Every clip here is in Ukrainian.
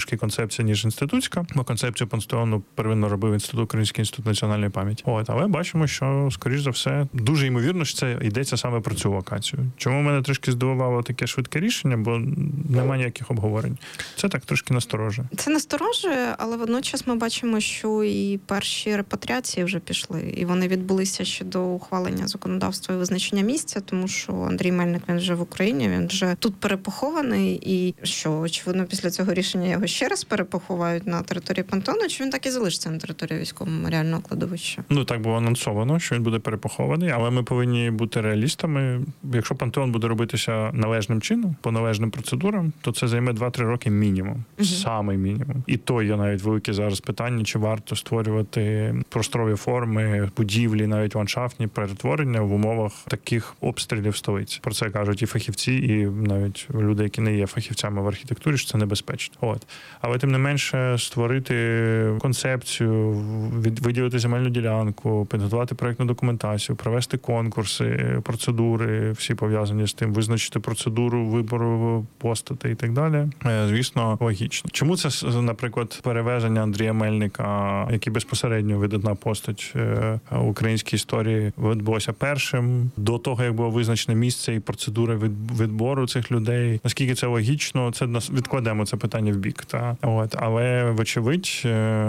трошки концепція, ніж інститутська, бо концепцію пантеону первинно робив Український інститут національної пам'яті. Але бачимо, що, скоріш за все, дуже ймовірно, що це йдеться саме про цю локацію. Чому мене трошки здивувало таке швидке рішення, бо немає ніяких обговорень. Це так трошки насторожує. Це насторожує, але водночас ми бачимо, що і перші репатріації вже пішли, і вони відбулися ще до ухвалення законодавства і визначення місця, тому що Андрій Мельник, він вже в Україні, він вже тут перепохований, і що, очевидно, після цього рішення його ще раз перепоховають на території пантеону, чи він так і залишиться на території військового меморіального кладовища? Так було анонсовано, що він буде перепохований, але ми повинні бути реалістами. Якщо пантеон буде робитися належним чином, по належним процедурам, то це займе 2-3 роки мінімум. Самий мінімум. І то є навіть велике зараз питання, чи варто створювати просторові форми, будівлі, навіть ландшафтні перетворення в умовах таких обстрілів столиці. Про це кажуть і фахівці, і навіть люди, які не є фахівцями в архітектурі, що це небезпечно. Але тим не менше створити концепцію, виділити земельну ділянку, підготувати проєктну документацію, провести конкурси, процедури, всі пов'язані з тим, визначити процедуру вибору постатей і так далі. Звісно, логічно. Чому це, наприклад, перевезення Андрія Мельника, який безпосередньо видатна постать української історії, відбулося першим, до того, як було визначене місце і процедура відбору цих людей. Наскільки це логічно, це відкладемо це питання в бік. Але, вочевидь,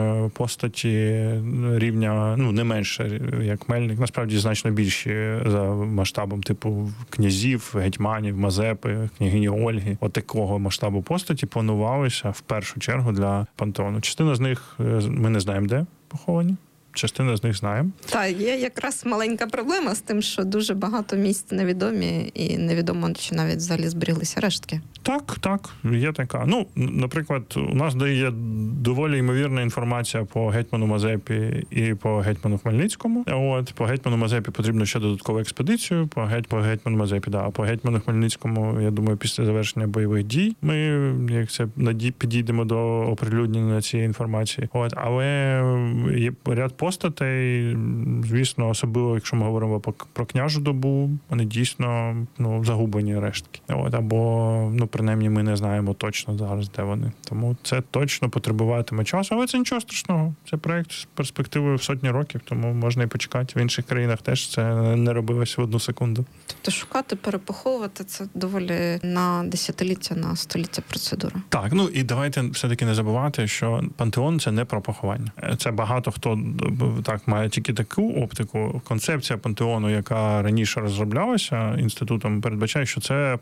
постаті рівня, не менше, як Мельник, насправді значно більші за масштабом типу князів, гетьманів, Мазепи, княгині Ольги. Такого масштабу постаті планувалися в першу чергу для пантеону. Частина з них ми не знаємо, де поховані. Частина з них знаємо. Так, є якраз маленька проблема з тим, що дуже багато місць невідомі, і невідомо, чи навіть взагалі зберіглися рештки. Так, є така. Наприклад, у нас є доволі ймовірна інформація по гетьману Мазепі і по гетьману Хмельницькому. По гетьману Мазепі потрібно ще додаткову експедицію, по гетьману Мазепі, а по гетьману Хмельницькому, я думаю, після завершення бойових дій ми, як це, підійдемо до оприлюднення цієї інформації. Але є ряд постатей, звісно, особливо, якщо ми говоримо про княжу добу, вони дійсно загублені рештки. Або, принаймні, ми не знаємо точно зараз, де вони. Тому це точно потребуватиме часу, але це нічого страшного. Це проєкт з перспективою в сотні років, тому можна і почекати. В інших країнах теж це не робилося в одну секунду. Тобто шукати, перепоховувати – це доволі на десятиліття, на століття процедура. Так, і давайте все-таки не забувати, що пантеон – це не про поховання. Це багато хто має тільки таку оптику. Концепція пантеону, яка раніше розроблялася інститутом, передбачає, що це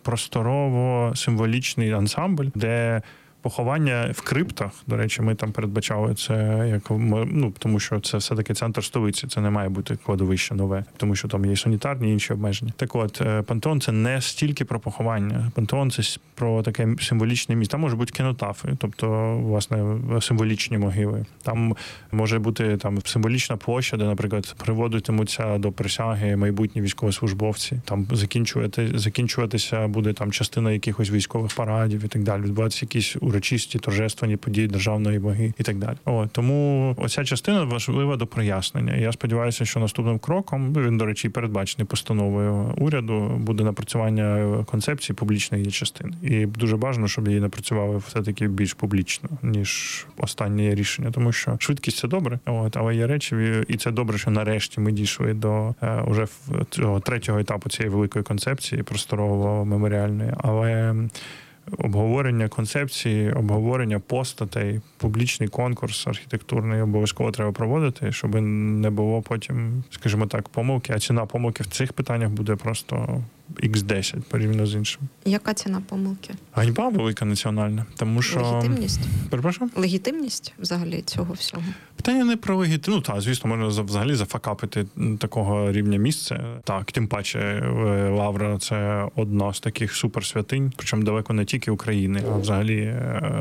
просторово-символічний ансамбль, де поховання в криптах, до речі, ми там передбачали це, як тому що це все-таки центр столиці, це не має бути кладовище нове, тому що там є санітарні і інші обмеження. Так от, пантеон – це не стільки про поховання. Пантеон – це про таке символічне місце. Там може бути кінотафи, тобто, власне, символічні могили. Там може бути символічна площа, де, наприклад, приводитимуться до присяги майбутні військовослужбовці. Там закінчуватися буде частина якихось військових парадів і так далі. Відбуватися якісь урочисті, торжественні події державної ваги і так далі. Тому оця частина важлива до прояснення. І я сподіваюся, що наступним кроком, він, до речі, передбачений постановою уряду, буде напрацювання концепції публічної її частини. І дуже бажано, щоб її напрацювали все-таки більш публічно, ніж останнє рішення. Тому що швидкість – це добре, але є речі, і це добре, що нарешті ми дійшли до уже цього третього етапу цієї великої концепції просторово-меморіальної. Але обговорення концепції, обговорення постатей, публічний конкурс архітектурний обов'язково треба проводити, щоб не було потім, скажімо так, помилки. А ціна помилки в цих питаннях буде просто X10 порівняно з іншим. Яка ціна помилки? Ганьба велика національна. Тому що... Легітимність? Перепрошую? Легітимність взагалі цього всього? Питання не про легітимність. Звісно, можна взагалі зафакапити такого рівня місця. Так, тим паче Лавра – це одна з таких суперсвятинь, причому далеко не тільки України, а взагалі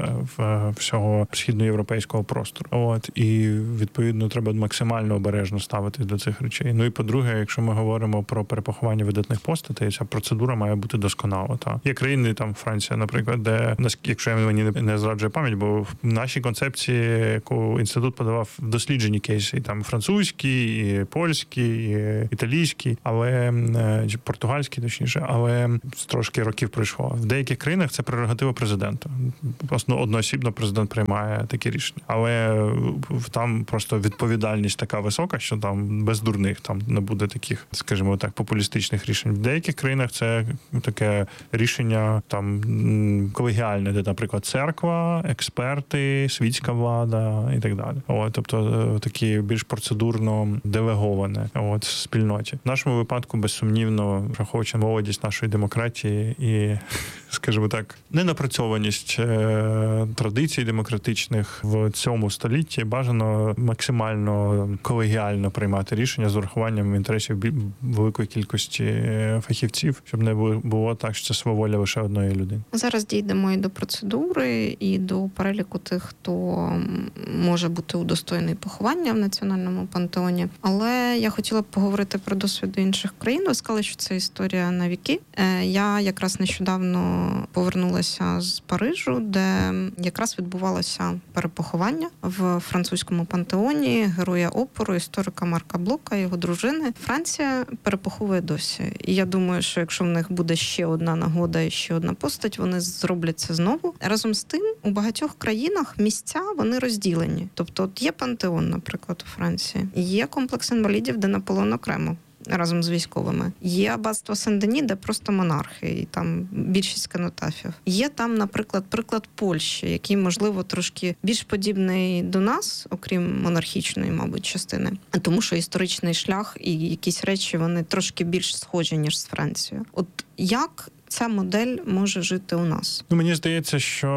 всього східноєвропейського простору. І, відповідно, треба максимально обережно ставитись до цих речей. І, по-друге, якщо ми говоримо про перепоховання видатних постатей, ця процедура має бути досконала. Є країни, Франція, наприклад, де, якщо мені не зраджує пам'ять, бо в нашій концепції, яку інститут подавав досліджені кейси, і там французькі, і польські, і італійські, але португальські, точніше, але трошки років пройшло. В деяких країнах це прерогатива президента. Одноосібно президент приймає такі рішення. Але там просто відповідальність така висока, що там без дурних там не буде таких, скажімо так, популістичних рішень. В деяких країнах це таке рішення там колегіальне, де, наприклад, церква, експерти, світська влада і так далі. Тобто такі більш процедурно делеговане в спільноті. В нашому випадку, безсумнівно, враховуючи молодість нашої демократії і, скажімо так, ненапрацьованість традицій демократичних в цьому столітті, бажано максимально колегіально приймати рішення з урахуванням інтересів великої кількості фахівців, щоб не було так, що це сваволя лише одної людини. Зараз дійдемо і до процедури, і до переліку тих, хто може бути удостоєний поховання в Національному пантеоні. Але я хотіла б поговорити про досвід інших країн. Ви сказали, що це історія на віки. Я якраз нещодавно повернулася з Парижу, де якраз відбувалося перепоховання в французькому пантеоні героя опору, історика Марка Блока, його дружини. Франція перепоховує досі. І я думаю, що якщо в них буде ще одна нагода і ще одна постать, вони зроблять це знову. Разом з тим, у багатьох країнах місця, вони розділені. Тобто от є пантеон, наприклад, у Франції. Є комплекс інвалідів, де Наполеон окремо разом з військовими. Є аббатство Сен-Дені, де просто монархи, і там більшість канотафів. Є там, наприклад, приклад Польщі, який, можливо, трошки більш подібний до нас, окрім монархічної, мабуть, частини. Тому що історичний шлях і якісь речі, вони трошки більш схожі, ніж з Францією. От як ця модель може жити у нас? Мені здається, що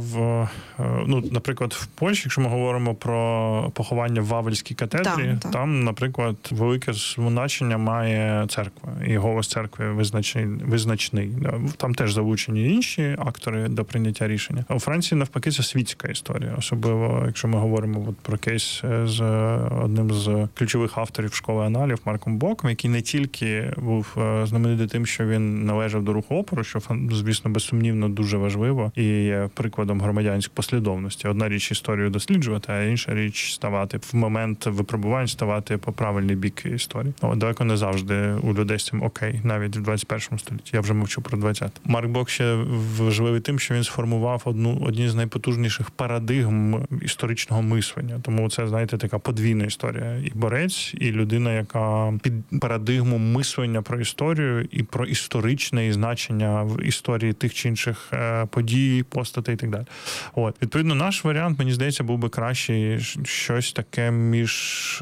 наприклад, в Польщі, якщо ми говоримо про поховання в Вавельській катедрі, там, наприклад, велике значення має церква. І голос церкви визначний. Там теж залучені інші актори до прийняття рішення. А у Франції, навпаки, це світська історія. Особливо, якщо ми говоримо про кейс з одним з ключових авторів школи аналів Марком Блоком, який не тільки був знаменитий тим, що він належав до руху опору, що, звісно, безсумнівно дуже важливо і є прикладом громадянської послідовності. Одна річ історію досліджувати, а інша річ ставати в момент випробувань, ставати по правильний бік історії. Далеко не завжди у людей з цим окей, навіть в 21 столітті. Я вже мовчу про 20. Марк Блок ще важливий тим, що він сформував одні з найпотужніших парадигм історичного мислення. Тому це, знаєте, така подвійна історія. І борець, і людина, яка під парадигму мислення про історію і про історичне і значення в історії тих чи інших подій, постатей і так далі. Відповідно, наш варіант, мені здається, був би кращий щось таке між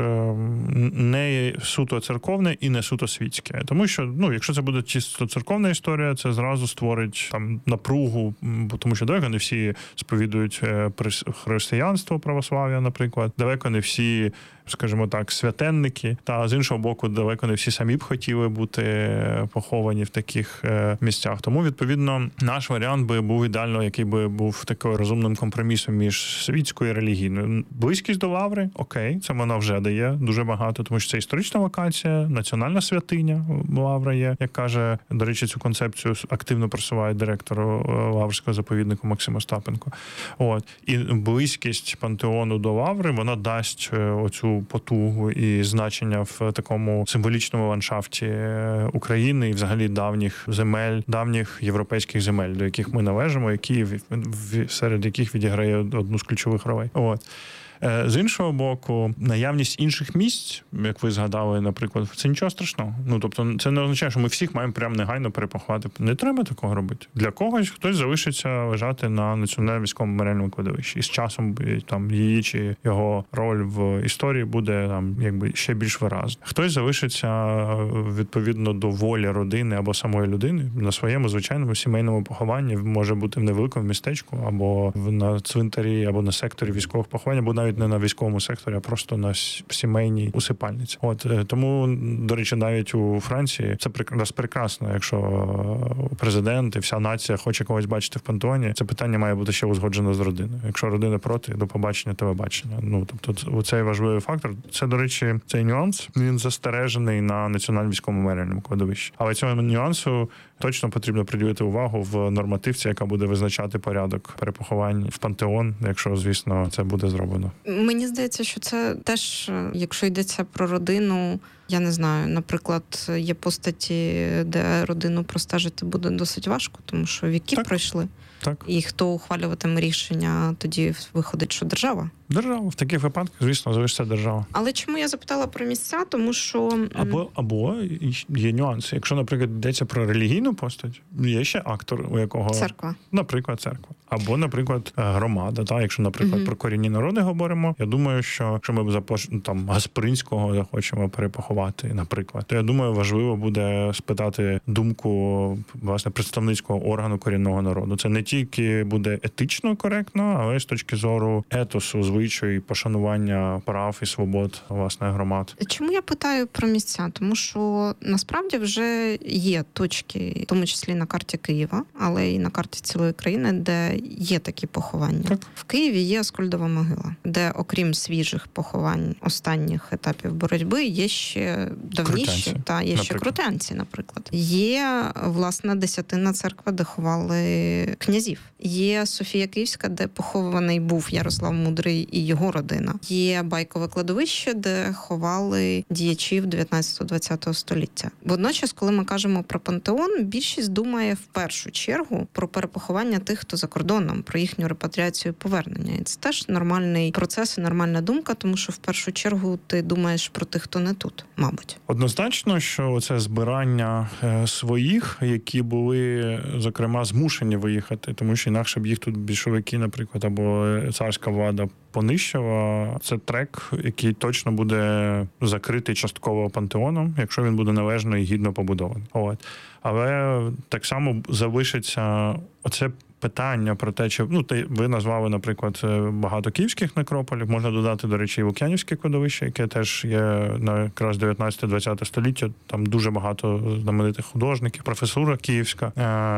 не суто церковне і не суто світське. Тому що, якщо це буде чисто церковна історія, це зразу створить там напругу, тому що далеко не всі сповідують християнство, православ'я, наприклад. Далеко не всі, скажімо так, святенники. Та з іншого боку, далеко не всі самі б хотіли бути поховані в таких місцях. Тому, відповідно, наш варіант би був ідеально, який би був таким розумним компромісом між світською і релігійною. Близькість до Лаври, окей, це вона вже дає дуже багато, тому що це історична локація, національна святиня Лавра є, як каже, до речі, цю концепцію активно просуває директор Лаврського заповіднику Максим Остапенко. І близькість пантеону до Лаври, вона дасть оцю потугу і значення в такому символічному ландшафті України і взагалі давніх європейських земель, до яких ми належимо, серед яких відіграє одну з ключових ролей. З іншого боку, наявність інших місць, як ви згадали, наприклад, це нічого страшного. Тобто це не означає, що ми всіх маємо прямо негайно перепоховати. Не треба такого робити. Для когось хтось залишиться лежати на Національному військовому меморіальному кладовищі. І з часом там її чи його роль в історії буде там якби ще більш виразна. Хтось залишиться відповідно до волі родини або самої людини на своєму звичайному сімейному похованні, може бути в невеликому містечку або на цвинтарі, або на секторі військових поховань, або навіть не на військовому секторі, а просто на сімейній усипальниці. Тому, до речі, навіть у Франції це прекрасно, якщо президент і вся нація хоче когось бачити в пантеоні, це питання має бути ще узгоджено з родиною. Якщо родина проти, до побачення, телебачення. Тобто цей важливий фактор. Це, до речі, цей нюанс, він застережений на Національному військовому меморіальному кладовищі. Але цьому нюансу точно потрібно приділити увагу в нормативці, яка буде визначати порядок перепоховань в пантеон, якщо, звісно, це буде зроблено. Мені здається, що це теж, якщо йдеться про родину, я не знаю, наприклад, є постаті, де родину простежити буде досить важко, тому що віки пройшли. Так. І хто ухвалюватиме рішення, тоді виходить, що держава? Держава. В таких випадках, звісно, залишиться держава. Але чому я запитала про місця? Тому що... Або є нюанси. Якщо, наприклад, йдеться про релігійну постать, є ще актор, у якого... Церква. Наприклад, церква. Або, наприклад, громада. Та? Якщо, наприклад, про корінні народи говоримо, я думаю, що якщо ми там Гаспринського захочемо перепоховати, наприклад, то я думаю, важливо буде спитати думку, власне, представницького органу корінного народу. Це не тільки буде етично коректно, але й з точки зору етосу, звичаю і пошанування прав і свобод, власне, громад. Чому я питаю про місця? Тому що насправді вже є точки, в тому числі на карті Києва, але й на карті цілої країни, де є такі поховання. Так. В Києві є Аскольдова могила, де, окрім свіжих поховань останніх етапів боротьби, є ще давніші, та є ще Крутенці, наприклад. Є, власне, Десятинна церква, де ховали князів. Є Софія Київська, де похований був Ярослав Мудрий і його родина. Є Байкове кладовище, де ховали діячів 19-20 століття. Водночас, коли ми кажемо про пантеон, більшість думає в першу чергу про перепоховання тих, хто за кордоном, про їхню репатріацію і повернення. І це теж нормальний процес і нормальна думка, тому що в першу чергу ти думаєш про тих, хто не тут, мабуть. Однозначно, що це збирання своїх, які були, зокрема, змушені виїхати, тому що інакше б їх тут більшовики, наприклад, або царська влада понищила. Це трек, який точно буде закритий частково пантеоном, якщо він буде належно і гідно побудований. Але так само залишиться оце питання про те, чи ви назвали, наприклад, багато київських некрополів. Можна додати, до речі, і Лук'янівське кладовище, яке теж є на якраз 19-20 століття. Там дуже багато знаменитих художників, професура київська,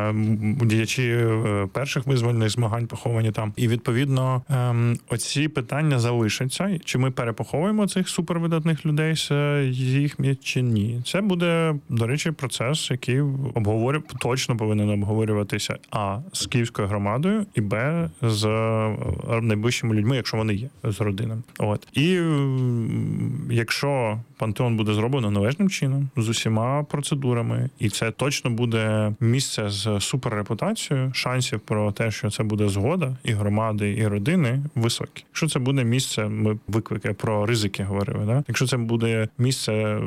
діячі перших визвольних змагань поховані там. І відповідно оці питання залишаться. Чи ми перепоховуємо цих супервидатних людей з їх чи ні? Це буде, до речі, процес, який точно повинен обговорюватися з київською громадою і з найближчими людьми, якщо вони є, з родинами. І якщо пантеон буде зроблено належним чином, з усіма процедурами, і це точно буде місце з суперрепутацією, шансів про те, що це буде згода і громади, і родини, високі. Якщо це буде місце, ми виклики про ризики говорили, да? Якщо це буде місце,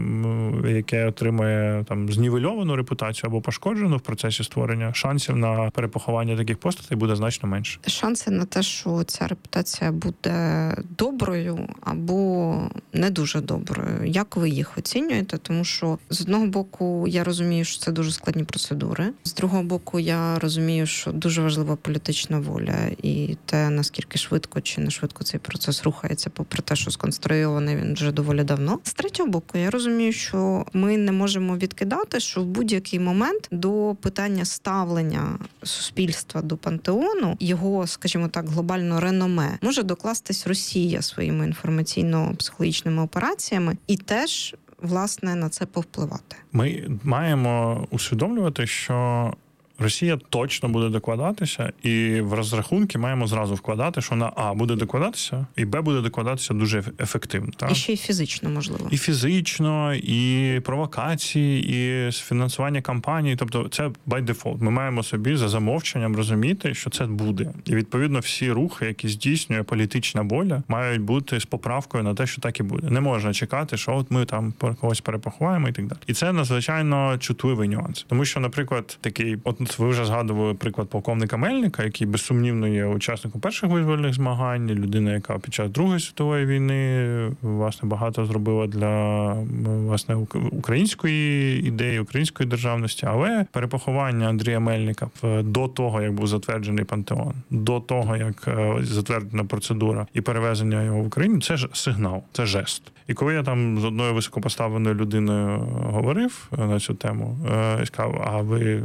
яке отримає там знівельовану репутацію або пошкоджену в процесі створення, шансів на перепоховання таких постатей буде значно менше. Шанси на те, що ця репутація буде доброю або не дуже доброю. Як ви їх оцінюєте? Тому що з одного боку я розумію, що це дуже складні процедури. З другого боку, я розумію, що дуже важлива політична воля і те, наскільки швидко чи не швидко цей процес рухається, попри те, що сконструйований він вже доволі давно. З третього боку, я розумію, що ми не можемо відкидати, що в будь-який момент до питання ставлення суспільства до пантеону, його, скажімо так, глобально реноме, може докластись Росія своїми інформаційно-психологічними операціями і теж, власне, на це повпливати. Ми маємо усвідомлювати, що Росія точно буде докладатися, і в розрахунки маємо зразу вкладати, що вона буде докладатися, і буде докладатися дуже ефективно. Так? І ще й фізично, можливо. І фізично, і провокації, і фінансування кампаній. Тобто це by default. Ми маємо собі за замовченням розуміти, що це буде. І відповідно всі рухи, які здійснює політична воля, мають бути з поправкою на те, що так і буде. Не можна чекати, що от ми там когось перепоховаємо і так далі. І це надзвичайно чутливий нюанс. Тому що, наприклад, такий, ви вже згадували приклад полковника Мельника, який безсумнівно є учасником перших визвольних змагань, людина, яка під час Другої світової війни, власне, багато зробила для, власне, української ідеї, української державності, але перепоховання Андрія Мельника до того, як був затверджений пантеон, до того, як затверджена процедура і перевезення його в Україну, це ж сигнал, це жест. І коли я там з одною високопоставленою людиною говорив на цю тему, я сказав, а ви,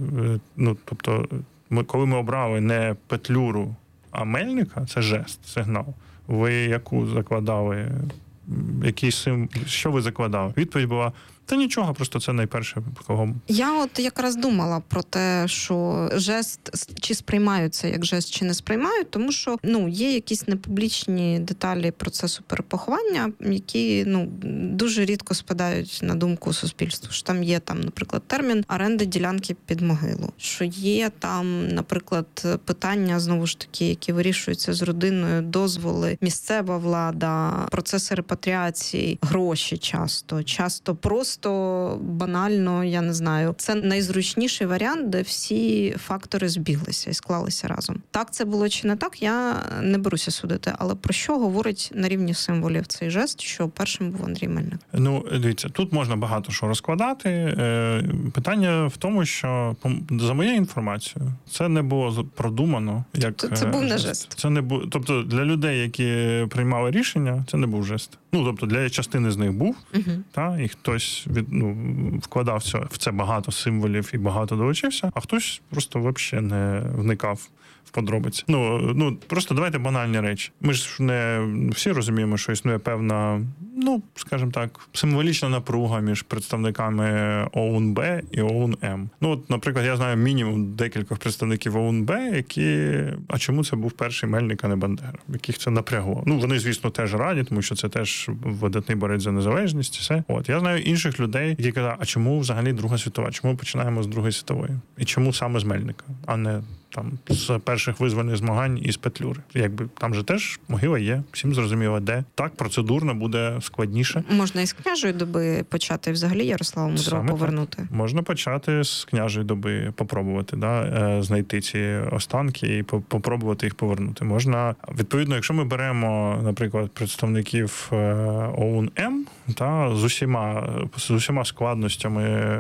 тобто, коли ми обрали не Петлюру, а Мельника, це жест, сигнал. Ви яку закладали, що ви закладали? Відповідь була, Та нічого, просто це найперше, кого... Я от якраз думала про те, що жест, чи сприймаються як жест, чи не сприймають, тому що, є якісь непублічні деталі процесу перепоховання, які, дуже рідко спадають на думку суспільству. Що там є, наприклад, термін оренди ділянки під могилу. Що є там, наприклад, питання, знову ж таки, які вирішуються з родиною, дозволи, місцева влада, процеси репатріації, гроші часто просто банально, я не знаю. Це найзручніший варіант, де всі фактори збіглися і склалися разом. Так це було чи не так, я не беруся судити. Але про що говорить на рівні символів цей жест, що першим був Андрій Мельник? Дивіться, тут можна багато що розкладати. Питання в тому, що, за моєю інформацією, це не було продумано. Це був не жест. Це не було, тобто для людей, які приймали рішення, це не був жест. Тобто для частини з них був, і хтось вкладав в це багато символів і багато долучився, а хтось просто взагалі не вникав в подробиці. Просто давайте банальні речі. Ми ж не всі розуміємо, що існує певна, скажімо так, символічна напруга між представниками ОУН-Б і ОУН-М. Наприклад, я знаю мінімум декількох представників ОУН-Б, які... А чому це був перший Мельник, а не Бандера? Яких це напрягло? Вони, звісно, теж раді, тому що це теж видатний борець за незалежність, все. Я знаю інших людей, які кажуть, а чому взагалі Друга світова? Чому ми починаємо з Другої світової? І чому саме з Мельника, а не з перших визвольних змагань із Петлюри? Там же теж могила є, всім зрозуміло, де. Так, процедурно буде складніше. Можна із княжої доби почати взагалі Ярослава Мудрого повернути? Так. Можна почати з княжої доби, попробувати, знайти ці останки і попробувати їх повернути. Можна, відповідно, якщо ми беремо, наприклад, представників ОУН-М, з усіма складностями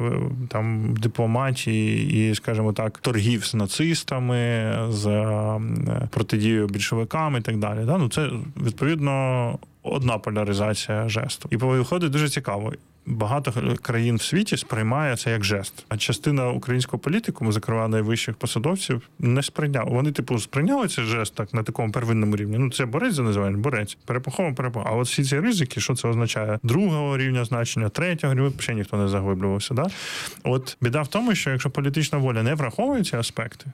дипломатії і, скажімо так, торгів з нацистами, з протидією більшовикам і так далі. Це, відповідно, одна поляризація жесту. І виходить дуже цікаво. Багато країн в світі сприймає це як жест. А частина українського політикуму, зокрема найвищих посадовців, не сприйняли. Вони, сприйняли цей жест так на такому первинному рівні. Це борець за незалежність, борець. Перепоховуємо. А от всі ці ризики, що це означає? Другого рівня значення, третього рівня, взагалі ніхто не заглиблювався. Да? От біда в тому, що якщо політична воля не враховує ці аспекти,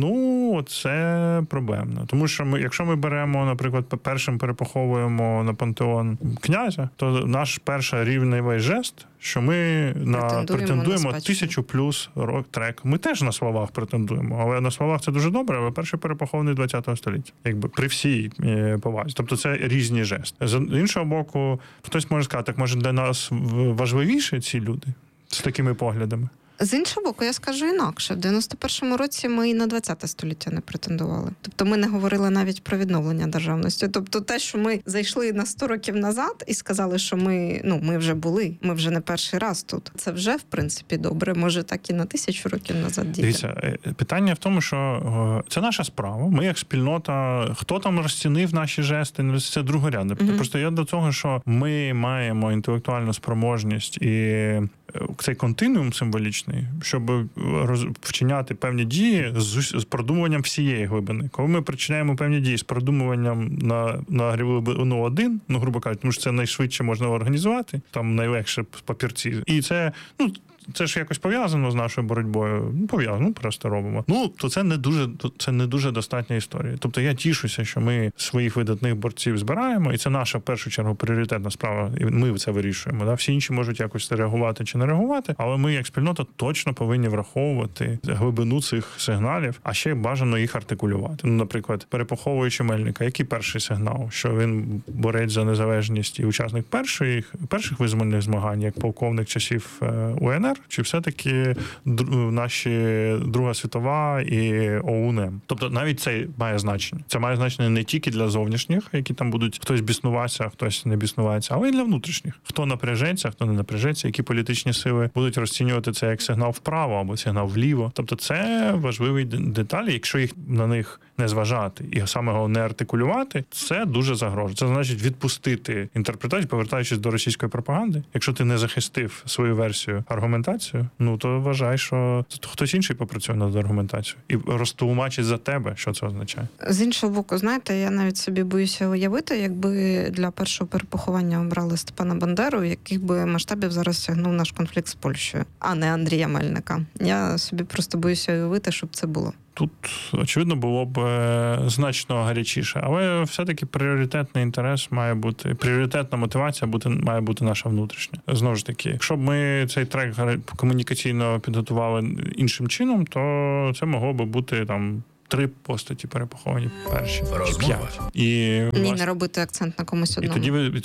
це проблемно. Тому що якщо ми беремо, наприклад, першим перепоховуємо на пантеон князя, то наш перший рівневий жест, що ми претендуємо 1000+ трек. Ми теж на словах претендуємо, але на словах це дуже добре, але перший перепохований 20-го століття. При всій повазі. Тобто це різні жести. З іншого боку, хтось може сказати, так може для нас важливіші ці люди з такими поглядами? З іншого боку, я скажу інакше. В 91-му році ми і на 20-те століття не претендували. Тобто ми не говорили навіть про відновлення державності. Тобто те, що ми зайшли на 100 років назад і сказали, що ми вже були, ми вже не перший раз тут. Це вже, в принципі, добре. Може, так і на 1000 років назад діти. Дивіться, питання в тому, що це наша справа. Ми як спільнота, хто там розцінив наші жести, це другорядне. Просто я до того, що ми маємо інтелектуальну спроможність і цей континуум символічний, щоб вчиняти певні дії з продумуванням всієї глибини. Коли ми причиняємо певні дії з продумуванням на глибину 1, грубо кажучи, тому що це найшвидше можна організувати, там найлегше папірці. І це ж якось пов'язано з нашою боротьбою. Пов'язано, просто робимо. То це не дуже достатня історія. Тобто я тішуся, що ми своїх видатних борців збираємо, і це наша, в першу чергу, пріоритетна справа, і ми це вирішуємо. Да? Всі інші можуть якось реагувати чи не реагувати, але ми, як спільнота, точно повинні враховувати глибину цих сигналів, а ще бажано їх артикулювати. Наприклад, перепоховуючи Мельника, який перший сигнал? Що він борець за незалежність і учасник перших визвольних змагань, як полковник часів УНР, чи все-таки наші Друга світова і ОУН? Тобто навіть це має значення. Це має значення не тільки для зовнішніх, які там будуть хтось біснуватися, а хтось не біснувається, але й для внутрішніх. Хто напряжеться, хто не напряжеться, які політичні сили будуть розцінювати це як сигнал вправо або сигнал вліво. Тобто це важливі деталі. Якщо їх на них не зважати і саме головне артикулювати, це дуже загрожує. Це значить відпустити інтерпретацію, повертаючись до російської пропаганди. Якщо ти не захистив свою версію, аргументацію, то вважай, що хтось інший попрацює над аргументацією і розтлумачить за тебе, що це означає. З іншого боку, знаєте, я навіть собі боюся уявити, якби для першого перепоховання обрали Степана Бандеру, яких би масштабів зараз сягнув наш конфлікт з Польщею, а не Андрія Мельника. Я собі просто боюся уявити, щоб це було. Тут, очевидно, було б значно гарячіше. Але все-таки пріоритетний інтерес має бути, пріоритетна мотивація має бути наша внутрішня. Знову ж таки, якщо б ми цей трек комунікаційно підготували іншим чином, то це могло би бути там 3 постаті перепоховані перші, чи 5. Ні, не робити акцент на комусь одному. І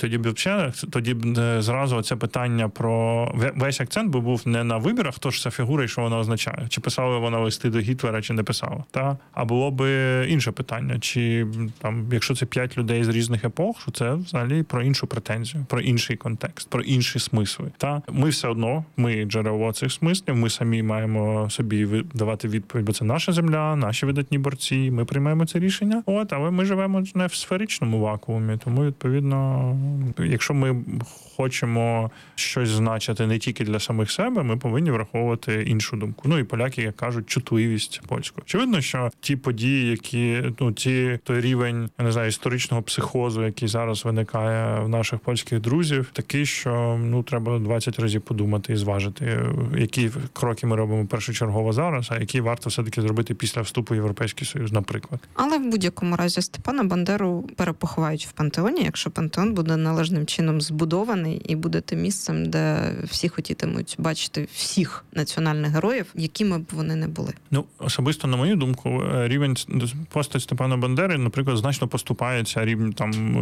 тоді б зразу це питання про... Весь акцент би був не на вибірах, хто ж ця фігура і що вона означає. Чи писала вона листи до Гітлера, чи не писала. А було б інше питання. Чи, там, якщо це 5 людей з різних епох, що це взагалі про іншу претензію, про інший контекст, про інші смисли. Ми все одно, ми джерело цих смислів, ми самі маємо собі давати відповідь, бо це наша земля, наші видатні борці, ми приймаємо це рішення. Але ми живемо не в сферичному вакуумі, тому, відповідно, якщо ми хочемо щось значити не тільки для самих себе, ми повинні враховувати іншу думку. І поляки, як кажуть, чутливість польську. Очевидно, що ті події, які, той рівень, я не знаю, історичного психозу, який зараз виникає в наших польських друзів, такий, що, треба 20 разів подумати і зважити, які кроки ми робимо першочергово зараз, а які варто все-таки зробити після вступу в Європейський Союз, наприклад. Але в будь-якому разі Степана Бандеру перепоховають в пантеоні, якщо пантеон буде належним чином збудований і буде тим місцем, де всі хотітимуть бачити всіх національних героїв, якими б вони не були. Особисто, на мою думку, рівень постать Степана Бандери, наприклад, значно поступається рівню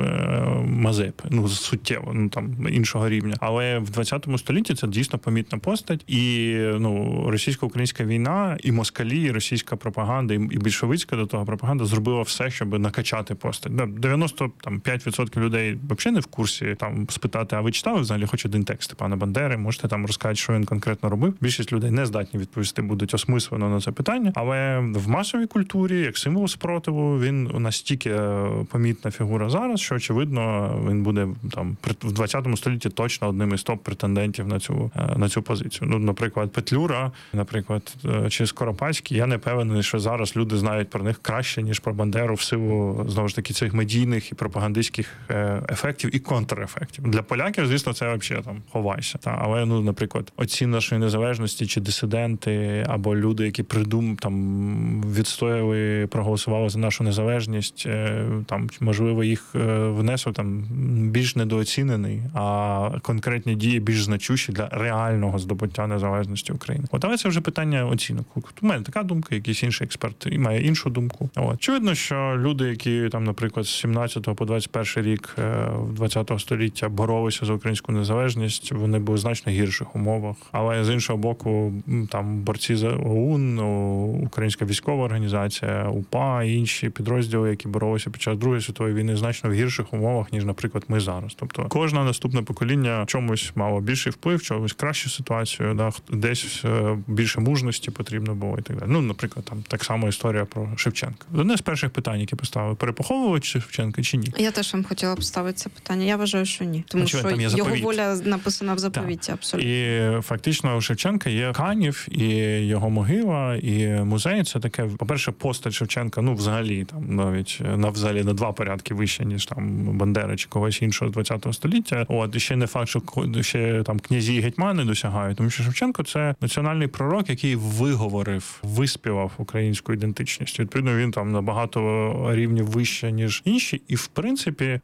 Мазепи, суттєво, іншого рівня. Але в 20 столітті це дійсно помітна постать, і російсько-українська війна, і москалі, і російська пропаганда, і більшовицька до того пропаганда зробила все, щоб накачати постать. 95% людей взагалі не в курсі спитати, а ви читали взагалі хоч один текст Степана Бандери, можете розказати, що він конкретно робив. Більшість людей не здатні відповісти, будуть осмислено на це питання, але в масовій культурі, як символ спротиву, він настільки помітна фігура зараз, що, очевидно, він буде в 20 столітті точно одним із топ-претендентів на цю позицію. Наприклад, Петлюра, чи Скоропадський, я не певний, що зараз люди знають про них краще, ніж про Бандеру в силу, знову ж таки, цих медійних і пропагандистських ефектів і контрефектів. Для поляків, звісно, це взагалі ховайся. Але, наприклад, отці нашої незалежності чи дисиденти, або люди, які відстояли, проголосували за нашу незалежність, можливо, їх внесок більш недооцінений, а конкретні дії більш значущі для реального здобуття незалежності України. Але це вже питання оцінок. У мене така думка, якийсь інший експерт і має іншу думку. Очевидно, що люди, які наприклад, з 17 по 21 рік 20 століття боролися за українську незалежність, вони були в значно гірших умовах. Але з іншого боку, борці за ОУН, Українська військова організація, УПА і інші підрозділи, які боролися під час Другої світової війни, значно в гірших умовах, ніж, наприклад, ми зараз. Тобто кожне наступне покоління чомусь мало більший вплив, чомусь кращу ситуацію, десь більше мужності потрібно було і так далі. Наприклад, так само історія про Шевченка. Одне з перших питань, які поставили, перепоховувати Шевченка чи ні? Я теж вам хотіла поставити це питання. Я вважаю, що ні. Тому що його воля написана в заповіті, абсолютно. І фактично у Шевченка є Канів, і його могила, і музей. Це таке, по-перше, постать Шевченка, взагалі, навіть взагалі на 2 порядки вище, ніж Бандера чи когось іншого з 20 століття. І ще не факт, що ще князі і гетьмани досягають. Тому що Шевченко – це національний пророк, який виспівав українську ідентичність. Відповідно, він на багато рівнів вище, ніж інші. І, в принципі,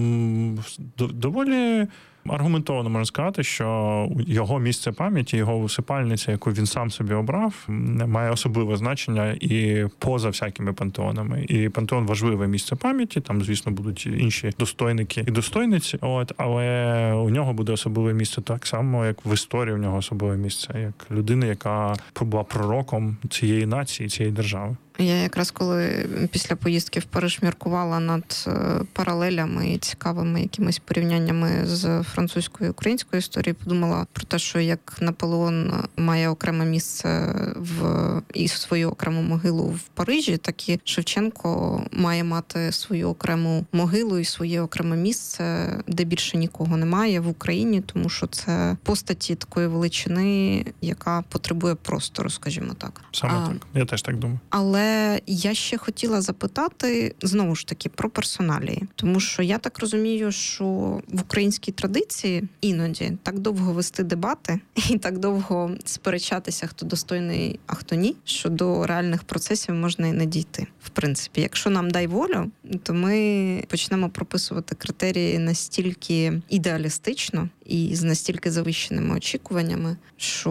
доволі аргументовано можна сказати, що його місце пам'яті, його усипальниця, яку він сам собі обрав, має особливе значення і поза всякими пантеонами. І пантеон – важливе місце пам'яті, там, звісно, будуть інші достойники і достойниці, але у нього буде особливе місце так само, як в історії у нього особливе місце, як людина, яка була пророком цієї нації, цієї держави. Я якраз коли після поїздки в Париж міркувала над паралелями і цікавими якимись порівняннями з французькою і українською історією, подумала про те, що як Наполеон має окреме місце і свою окрему могилу в Парижі, так і Шевченко має мати свою окрему могилу і своє окреме місце, де більше нікого немає в Україні, тому що це постаті такої величини, яка потребує простору, скажімо так. Саме так. Я теж так думаю. Але я ще хотіла запитати, знову ж таки, про персоналії. Тому що я так розумію, що в українській традиції іноді так довго вести дебати і так довго сперечатися, хто достойний, а хто ні, що до реальних процесів можна і не дійти. В принципі, якщо нам дай волю, то ми почнемо прописувати критерії настільки ідеалістично і з настільки завищеними очікуваннями, що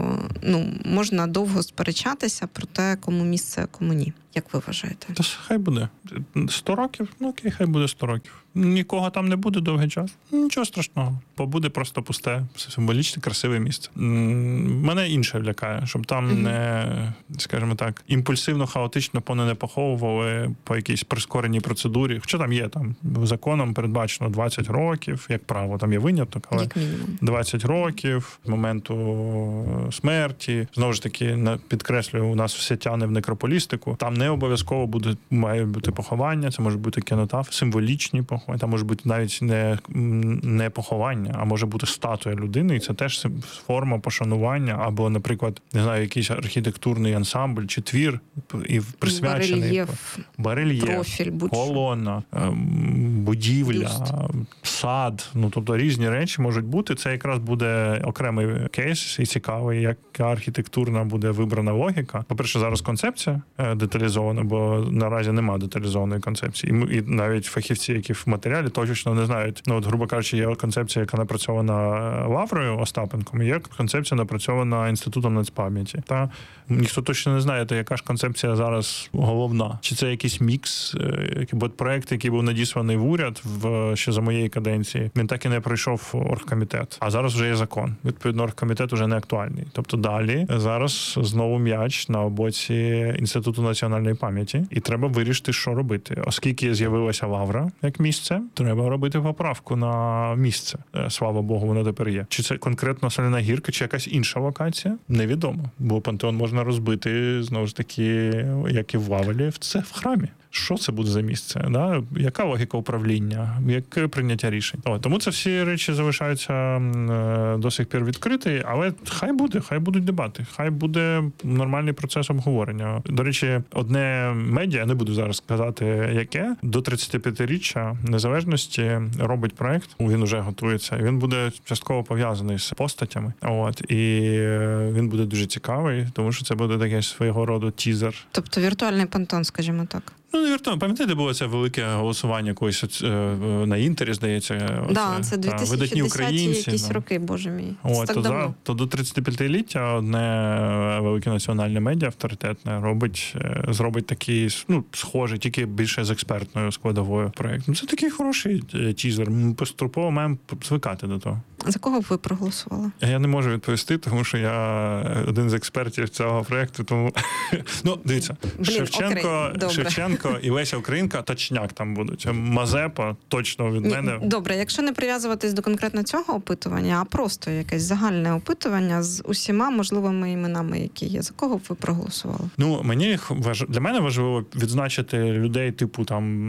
можна довго сперечатися про те, кому місце, а кому ні. Як ви вважаєте? Та хай буде. 100 років? Окей, хай буде 100 рокий. Нікого там не буде довгий час. Нічого страшного. Побуде просто пусте, символічне, красиве місце. Мене інше лякає, щоб там не, скажімо так, імпульсивно, хаотично не поховували по якійсь прискореній процедурі. Хоча там є, законом передбачено 20 років, як правило, там є виняток, але 20 років з моменту смерті. Знову ж таки, підкреслюю, у нас все тяне в некрополістику. Там не обов'язково має бути поховання, це може бути кінотаф, символічні поховання. Там може бути навіть не поховання, а може бути статуя людини, і це теж форма пошанування, або, наприклад, не знаю, якийсь архітектурний ансамбль чи твір, і присвячений барельєф, профіль, колона, будівля, сад, тобто різні речі можуть бути. Це якраз буде окремий кейс і цікавий, яка архітектурна буде вибрана логіка. По-перше, зараз концепція деталізована, бо наразі немає деталізованої концепції. І навіть фахівці, які в матеріалі точно не знають. Грубо кажучи, є концепція, яка напрацьована Лаврою Остапенком, і є концепція, напрацьована Інститутом нацпам'яті. Та ніхто точно не знає, яка ж концепція зараз головна. Чи це якийсь мікс, бо проект, який був надісланий в уряд ще за моєї каденції, він так і не пройшов оргкомітет. А зараз вже є закон. Відповідно, оргкомітет вже не актуальний. Тобто далі зараз знову м'яч на боці Інституту національної пам'яті, і треба вирішити, що робити. Оскільки з'явилася Лавра як місце, треба робити поправку на місце. Слава Богу, воно тепер є. Чи це конкретно Соляна Гірка, чи якась інша локація? Невідомо. Бо пантеон можна розбити, знову ж таки, як і в Вавелі, це в храмі. Що це буде за місце? Да? Яка логіка управління? Яке прийняття рішень? Тому це всі речі залишаються до сих пір відкриті, але хай будуть дебати, хай буде нормальний процес обговорення. До речі, одне медіа, не буду зараз сказати, яке, до 35-річчя незалежності робить проект, він вже готується, і він буде частково пов'язаний з постатями. І він буде дуже цікавий, тому що це буде такий свого роду тізер. Тобто віртуальний пантеон, скажімо так. Не віртуально. Пам'ятаєте, було це велике голосування колись на Інтері, здається? Це 2010-ті якісь роки, боже мій. То до 35-ліття одне велике національне медіа авторитетне зробить такий, схожий, тільки більше з експертною складовою проєкт. Це такий хороший тізер. Ми поступово маємо звикати до того. За кого б ви проголосували? Я не можу відповісти, тому що я один з експертів цього проєкту, тому... Дивіться, Шевченко і Леся Українка точняк там будуть. Мазепа точно від мене. Добре, якщо не прив'язуватись до конкретно цього опитування, а просто якесь загальне опитування з усіма можливими іменами, які є. За кого б ви проголосували? Для мене важливо відзначити людей типу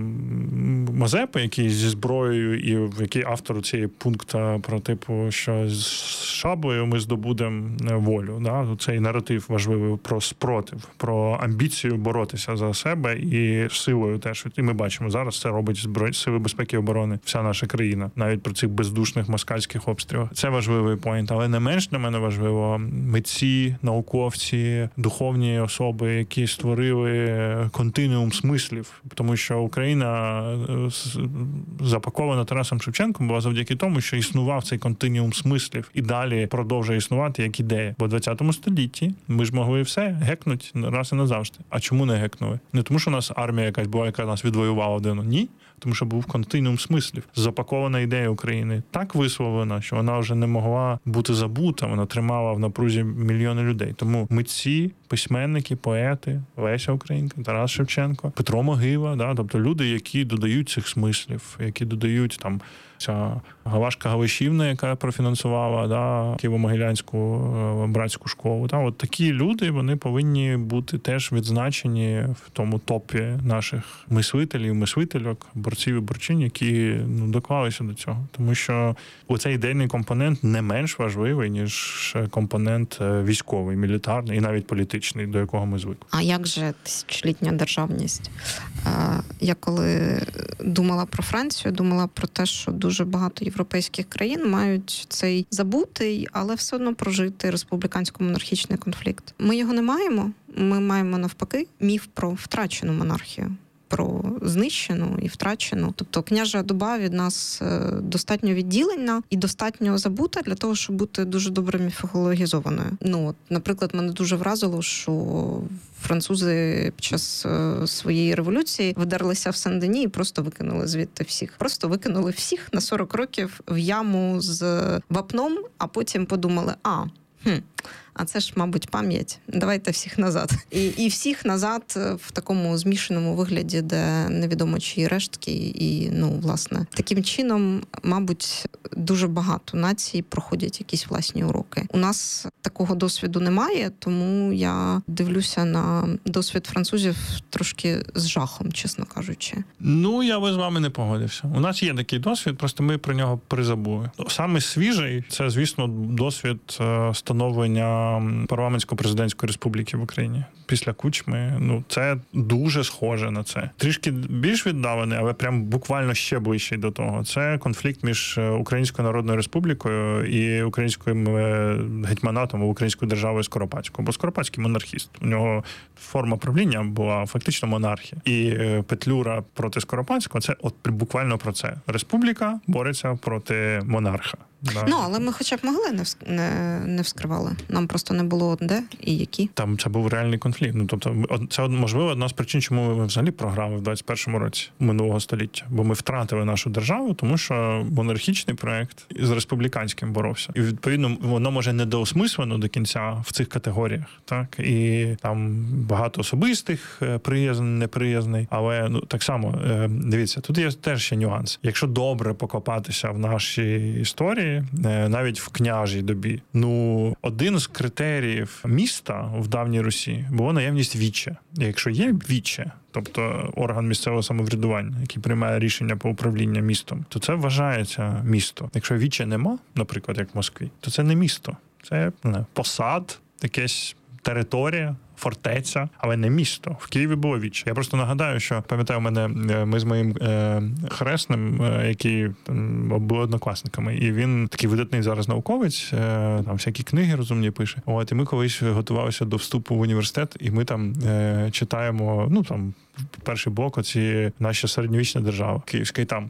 Мазепи, який зі зброєю і який автор цієї пункту про що з шаблею ми здобудемо волю. Да? Цей наратив важливий про спротив, про амбіцію боротися за себе і силою теж. І ми бачимо, зараз це робить Сили безпеки і оборони, вся наша країна, навіть при цих бездушних москальських обстрілах. Це важливий поінт, але не менш для мене важливо митці, науковці, духовні особи, які створили континуум смислів, тому що Україна запакована Тарасом Шевченком була завдяки тому, що існував цей континуум смислів і далі продовжує існувати як ідея. Бо в 20 столітті ми ж могли все гекнуть раз і назавжди. А чому не гекнули? Не тому, що у нас армія якась була, яка нас відвоювала один. Ні. тому що був континуум смислів. Запакована ідея України так висловлена, що вона вже не могла бути забута, вона тримала в напрузі мільйони людей. Тому митці, письменники, поети, Леся Українка, Тарас Шевченко, Петро Могила, да, тобто люди, які додають цих смислів, які додають там ця Галашка Галишівна, яка профінансувала, да, Києво-Могилянську братську школу. Да, от такі люди, вони повинні бути теж відзначені в тому топі наших мислителів, мислительок, борців і борчинь, які доклалися до цього. Тому що оцей ідейний компонент не менш важливий, ніж компонент військовий, мілітарний і навіть політичний, до якого ми звикли. А як же тисячолітня державність? Я коли думала про Францію, думала про те, що дуже багато європейських країн мають цей забутий, але все одно прожитий республікансько-монархічний конфлікт. Ми його не маємо. Ми маємо навпаки міф про втрачену монархію. Про знищену і втрачену. Тобто княжа доба від нас достатньо відділена і достатньо забута для того, щоб бути дуже добре міфологізованою. Наприклад, мене дуже вразило, що французи під час своєї революції видерлися в Сен-Дені і просто викинули звідти всіх. Просто викинули всіх на 40 років в яму з вапном, а потім подумали, а це ж, мабуть, пам'ять. Давайте всіх назад. І всіх назад в такому змішаному вигляді, де невідомо чиї рештки. І, власне, таким чином, мабуть, дуже багато націй проходять якісь власні уроки. У нас такого досвіду немає, тому я дивлюся на досвід французів трошки з жахом, чесно кажучи. Я би з вами не погодився. У нас є такий досвід, просто ми про нього призабули. Саме свіжий – це, звісно, досвід становлення парламентсько-президентської республіки в Україні. Після Кучми, це дуже схоже на це. Трішки більш віддалений, але прям буквально ще ближчий до того. Це конфлікт між Українською Народною Республікою і українським гетьманатом, українською державою Скоропадською. Бо Скоропадський монархіст. У нього форма правління була фактично монархія. І Петлюра проти Скоропадського – це от буквально про це. Республіка бореться проти монарха. Да. Але ми хоча б могли не вскривали. Нам просто не було де і які. Там це був реальний конфлікт. Тобто, це, можливо, одна з причин, чому ми взагалі програли в 21-му році минулого століття. Бо ми втратили нашу державу, тому що монархічний проект з республіканським боровся. І, відповідно, воно може недоосмислено до кінця в цих категоріях. Так? І там багато особистих, приязний, неприязний. Але, так само, дивіться, тут є теж ще нюанс. Якщо добре покопатися в нашій історії, навіть в княжій добі, один з критеріїв міста в давній Русі було наявність віче. І якщо є віче, тобто орган місцевого самоврядування, який приймає рішення по управлінню містом, то це вважається місто. Якщо віче нема, наприклад, як в Москві, то це не місто. Це посад, якась територія, фортеця, але не місто. В Києві було віче. Я просто нагадаю, що, пам'ятаю, ми з моїм хресним, які були однокласниками, і він такий видатний зараз науковець, там всякі книги розумні пише. І ми колись готувалися до вступу в університет, і ми там читаємо, перший блок оці наша середньовічна держава. Київська, і там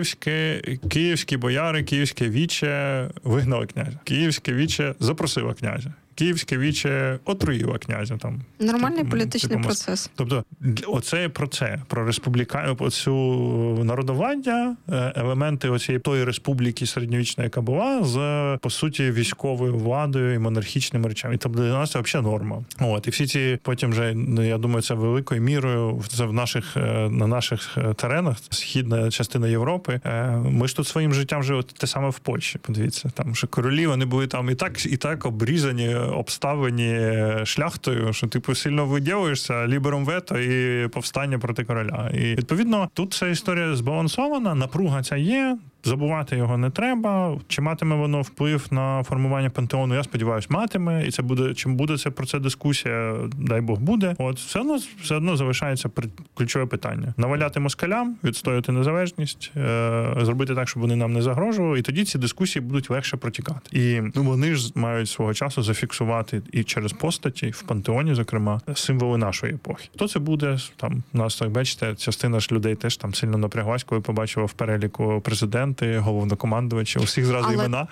київські бояри, київське віче вигнали князя. Київське віче запросило князя. Київське віче отруїло князя. Там нормальний політичний процес. Тобто, оце про це, про оцю народовладдя, елементи оцієї тої республіки середньовічної, яка була, з, по суті, військовою владою і монархічними речами. І тобто для нас це взагалі норма. І всі ці, потім вже, я думаю, це великою мірою це на наших теренах, східна частина Європи. Ми ж тут своїм життям жили те саме в Польщі. Подивіться, там що королі, вони були там і так обрізані, обставлені шляхтою, що сильно виділуєшся, лібером вето і повстання проти короля. І, відповідно, тут ця історія збалансована, напруга ця є, забувати його не треба. Чи матиме воно вплив на формування пантеону? Я сподіваюся, матиме. І це буде, чим буде це про це дискусія, дай Бог буде. Все одно залишається ключове питання. Наваляти москалям, відстояти незалежність, зробити так, щоб вони нам не загрожували, і тоді ці дискусії будуть легше протікати. І вони ж мають свого часу зафіксувати і через постаті, в пантеоні, зокрема, символи нашої епохи. То це буде, там, у нас, так бачите, частина ж людей теж там сильно напряглась, коли побачила в переліку президента президенти, головнокомандувачі, у всіх зразу імена.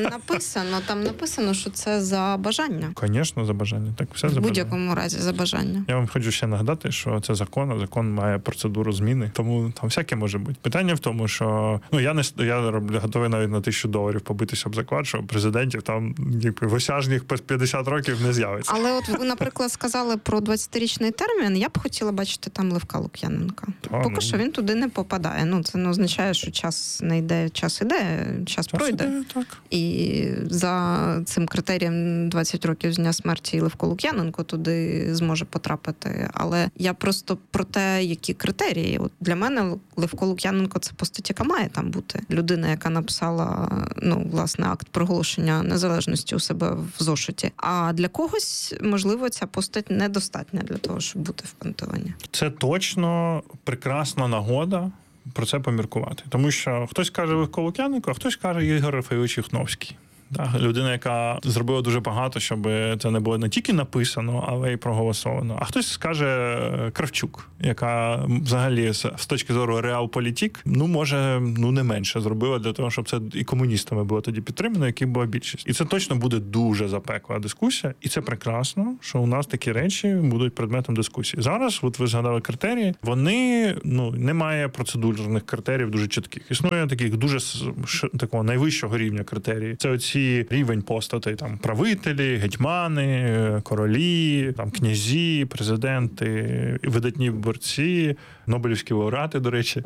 Там написано, що це за бажання. Звісно, за бажання. Так, все за бажання. В будь-якому разі за бажання. Я вам хочу ще нагадати, що це закон, а закон має процедуру зміни, тому там всяке може бути. Питання в тому, що я готовий навіть на $1000 побитися об заклад, що президентів там в осяжних 50 років не з'явиться. Але от ви, наприклад, сказали про 20-річний термін, я б хотіла бачити там Левка Лук'яненка. Поки що він туди не попадає. Це не означає, що час не йде, час іде, час пройде. Іде, так. І за цим критерієм 20 років з дня смерті і Левко Лук'яненко туди зможе потрапити. Але я просто про те, які критерії. От для мене Левко Лук'яненко – це постать, яка має там бути. Людина, яка написала, власне, акт проголошення незалежності у себе в зошиті. А для когось, можливо, ця постать недостатня для того, щоб бути в пантеоні. Це точно прекрасна нагода про це поміркувати. Тому що хтось каже Левко Лук'яненко, а хтось каже Ігор Рафаївич Юхновський. Людина, яка зробила дуже багато, щоб це не було не тільки написано, але й проголосовано. А хтось скаже Кравчук, яка взагалі з точки зору реалполітик, може, не менше зробила для того, щоб це і комуністами було тоді підтримано, які була більшість. І це точно буде дуже запекла дискусія. І це прекрасно, що у нас такі речі будуть предметом дискусії. Зараз, от ви згадали критерії, вони, немає процедурних критеріїв дуже чітких. Існує таких дуже такого найвищого рівня критерії. Це оці рівень постатей, там, правителі, гетьмани, королі, там, князі, президенти, видатні борці, нобелівські лауреати, до речі.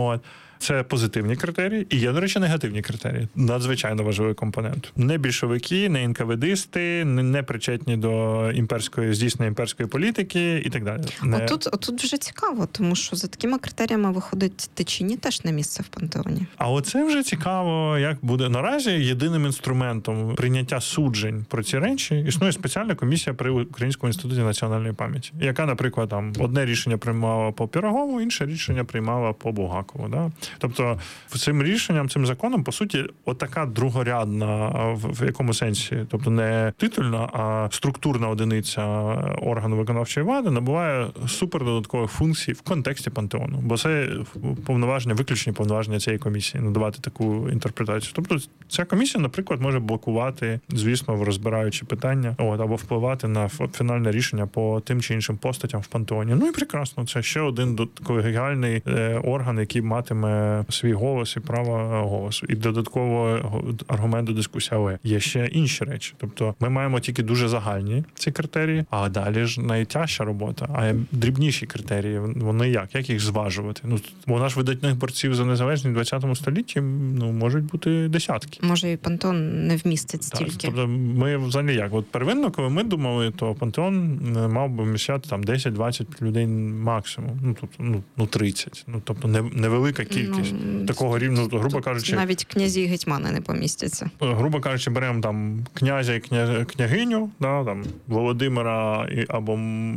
Це позитивні критерії. І є, до речі, негативні критерії. Надзвичайно важливий компонент. Не більшовики, не НКВДисти, не причетні до здійснення імперської політики і так далі. Отут вже цікаво, тому що за такими критеріями виходить Тичині теж на місце в пантеоні. А оце вже цікаво, як буде. Наразі єдиним інструментом прийняття суджень про ці речі існує спеціальна комісія при Українському інституті національної пам'яті, яка, наприклад, там одне рішення приймала по Пирогову, інше рішення приймала по Булгакову. Да? Тобто цим рішенням, цим законом, по суті, отака другорядна в якому сенсі, тобто не титульна, а структурна одиниця органу виконавчої влади набуває супердодаткових функцій в контексті пантеону. Бо це виключні повноваження цієї комісії, надавати таку інтерпретацію. Тобто ця комісія, наприклад, може блокувати, звісно, розбираючи питання, або впливати на фінальне рішення по тим чи іншим постатям в пантеоні. І прекрасно, це ще один колегіальний орган, який матиме свій голос і право голосу. І додатково аргумент до дискусії. Але є ще інші речі. Тобто ми маємо тільки дуже загальні ці критерії, а далі ж найтяжча робота. А дрібніші критерії, вони як? Як їх зважувати? У нас видатних борців за незалежність в 20 столітті можуть бути десятки. Може, і пантеон не вмістить стільки. Тобто ми взагалі як? От первинно, коли ми думали, то пантеон мав би вміщати там 10-20 людей максимум. Тобто 30. Тобто невелика кількість такого рівня, грубо кажучи... Навіть князі і гетьмани не помістяться. Грубо кажучи, беремо там князя і княгиню, там Володимира або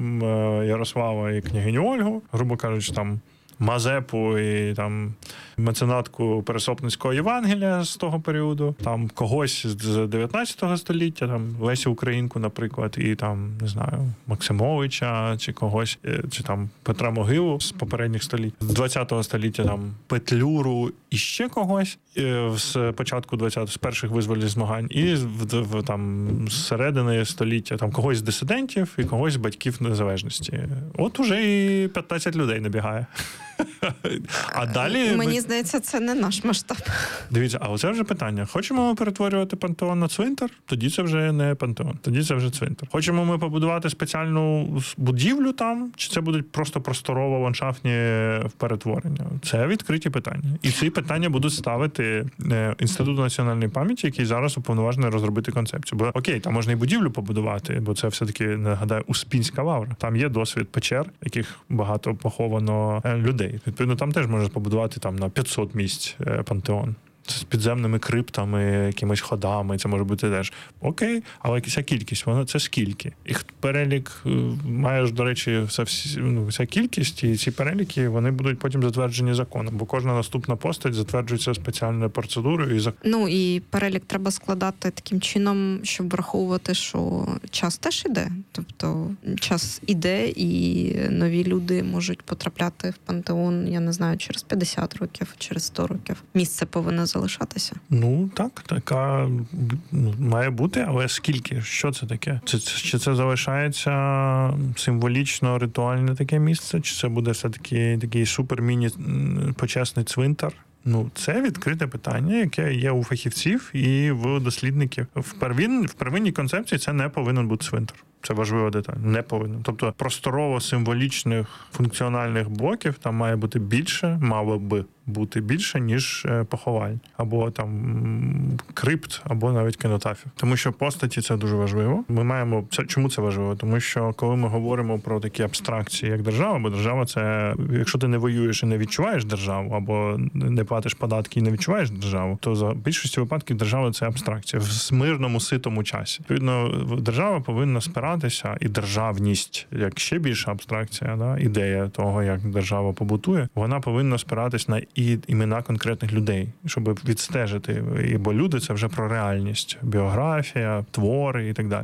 Ярослава і княгиню Ольгу, грубо кажучи, там Мазепу і там меценатку Пересопницького Євангелія з того періоду, там когось з 19 століття, там Лесю Українку, наприклад, і там, не знаю, Максимовича, чи когось, чи там Петра Могилу з попередніх століть, з 20 століття там Петлюру і ще когось з початку 20-го, з перших визвольних змагань, і там з середини століття там когось з дисидентів і когось з батьків незалежності. От уже і 15 людей набігає. А далі... Мені здається, це не наш масштаб. Дивіться, а оце вже питання. Хочемо ми перетворювати пантеон на цвинтар? Тоді це вже не пантеон, тоді це вже цвинтар. Хочемо ми побудувати спеціальну будівлю там, чи це будуть просто просторово-ландшафтні перетворення? Це відкриті питання. І ці питання будуть ставити Інститут національної пам'яті, який зараз уповноважений розробити концепцію. Бо окей, там можна і будівлю побудувати, бо це все-таки, нагадаю, Успінська лавра. Там є досвід печер, яких багато поховано людей. Відповідно, там теж можна побудувати там на 500 місць пантеон. з підземними криптами, якимись ходами, це може бути теж окей, але якась кількість, воно це скільки? Їх перелік маєш, до речі, вся кількість, і ці переліки, вони будуть потім затверджені законом, бо кожна наступна постать затверджується спеціальною процедурою. І перелік треба складати таким чином, щоб враховувати, що час теж іде. Тобто час іде, і нові люди можуть потрапляти в пантеон, я не знаю, через 50 років, через 100 років. Місце повинно залишатися. Так, така має бути, але скільки? Що це таке? Чи це залишається символічно ритуальне таке місце, чи це буде все-таки такий супер-міні-почесний цвинтар? Це відкрите питання, яке є у фахівців і в дослідників. В первинній концепції це не повинен бути цвинтар. Це важлива деталь. Не повинен. Тобто просторово-символічних функціональних блоків там має бути більше, мало би бути більше, ніж поховань. Або там крипт, або навіть кінотафів. Тому що постаті це дуже важливо. Ми маємо... Чому це важливо? Тому що коли ми говоримо про такі абстракції, як держава, бо держава це... Якщо ти не воюєш і не відчуваєш державу, або не платиш податки і не відчуваєш державу, то за більшості випадків держава це абстракція в мирному, ситому часі. Відповідно, держава повинна спиратися, і державність, як ще більша абстракція, ідея того, як держава побутує, вона повинна спиратись на імена конкретних людей, щоб відстежити. Бо люди – це вже про реальність. Біографія, твори і так далі.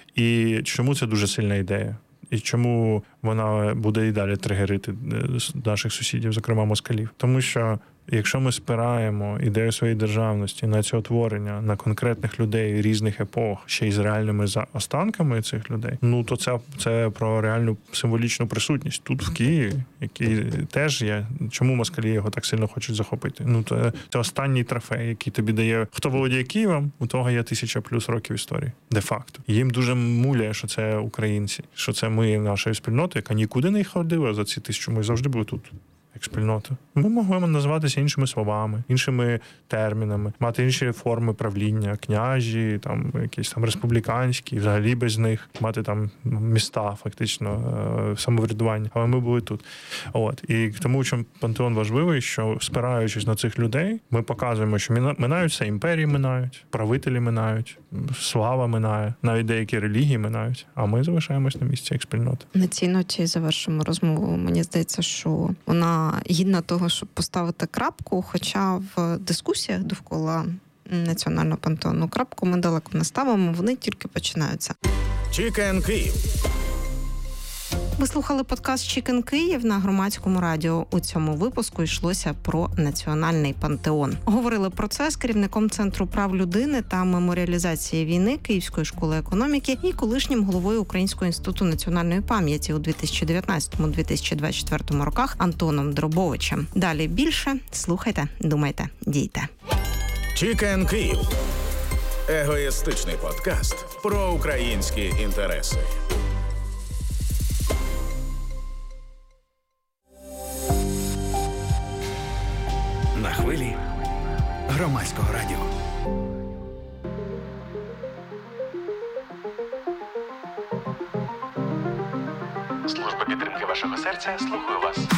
І чому це дуже сильна ідея? І чому вона буде і далі тригерити наших сусідів, зокрема москалів? Тому що якщо ми спираємо ідею своєї державності на це утворення, на конкретних людей різних епох, ще й з реальними останками цих людей, то це про реальну символічну присутність тут, в Києві, який теж є. Чому москалі його так сильно хочуть захопити? Це останній трофей, який тобі дає, хто володіє Києвом, у того є 1000+ років історії. Де-факто. Їм дуже муляє, що це українці, що це ми, нашої спільноти, яка нікуди не ходила за ці 1000, ми завжди були тут. Як спільнота. Ми могли називатися іншими словами, іншими термінами, мати інші форми правління, княжі, там якісь там республіканські, взагалі без них, мати там міста, фактично, самоврядування. Але ми були тут. І тому, що пантеон важливий, що спираючись на цих людей, ми показуємо, що минають все, імперії минають, правителі минають, слава минає, навіть деякі релігії минають, а ми залишаємось на місці як спільнота. На цій ноті завершимо розмову. Мені здається, що вона гідна того, щоб поставити крапку, хоча в дискусіях довкола національного пантеону крапку ми далеко не ставимо, вони тільки починаються. Чікен Київ. Ви слухали подкаст «Чікен Київ» на Громадському радіо. У цьому випуску йшлося про національний пантеон. Говорили про це з керівником Центру прав людини та меморіалізації війни Київської школи економіки і колишнім головою Українського інституту національної пам'яті у 2019-2024 роках Антоном Дробовичем. Далі більше. Слухайте, думайте, дійте. «Чікен Київ» – егоїстичний подкаст про українські інтереси. На хвилі Громадського радіо. Служба підтримки вашого серця слухаю вас.